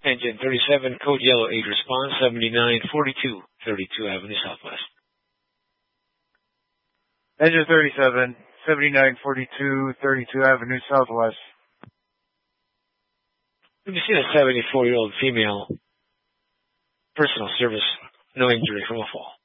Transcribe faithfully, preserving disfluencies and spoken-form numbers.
Engine thirty-seven, code yellow, eight response, seventy-nine forty-two, thirty-two Avenue Southwest. Engine thirty-seven, seventy-nine forty-two, thirty-two Avenue Southwest. We've seen a seventy-four-year-old female, personal service, no injury from a fall.